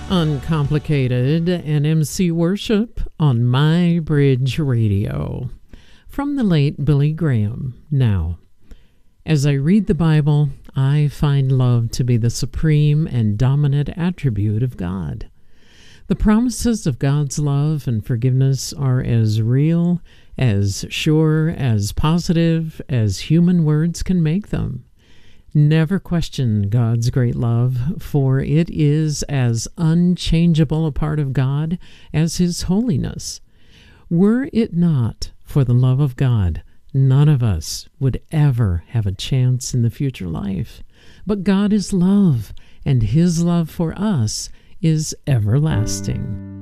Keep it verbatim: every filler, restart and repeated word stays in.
Uncomplicated and M C Worship on My Bridge Radio. From the late Billy Graham. Now, as I read the Bible, I find love to be the supreme and dominant attribute of God. The promises of God's love and forgiveness are as real, as sure, as positive as human words can make them. Never question God's great love, for it is as unchangeable a part of God as His holiness. Were it not for the love of God, none of us would ever have a chance in the future life. But God is love, and His love for us is everlasting.